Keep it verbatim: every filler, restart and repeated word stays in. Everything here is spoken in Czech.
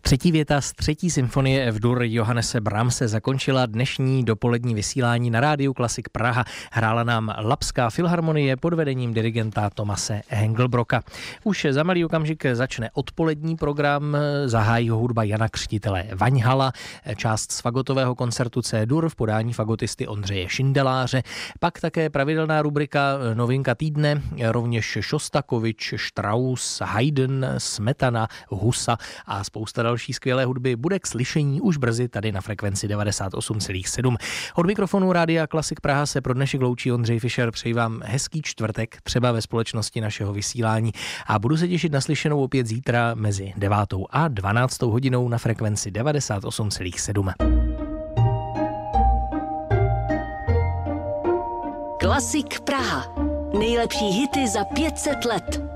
Třetí věta z třetí symfonie F-dur Johannese Brahmse zakončila dnešní dopolední vysílání na rádiu Klasik Praha. Hrála nám Lapská filharmonie pod vedením dirigenta Thomase Hengelbrocka. Už za malý okamžik začne odpolední program, zahájí ho hudba Jana Křtitele Vaňhala, část z fagotového koncertu C-dur v podání fagotisty Ondřeje Šindeláře, pak také pravidelná rubrika Novinka týdne, rovněž Šostakovič, Strauss, Haydn, Smetana, Husa a spousta další skvělé hudby bude k slyšení už brzy tady na frekvenci devadesát osm celá sedm. Od mikrofonu Rádia Klasik Praha se pro dnešek loučí Ondřej Fischer. Přeji vám hezký čtvrtek, třeba ve společnosti našeho vysílání, a budu se těšit na slyšenou opět zítra mezi devátou a dvanáctou hodinou na frekvenci devadesát osm celá sedm. Klasik Praha. Nejlepší hity za pět set let.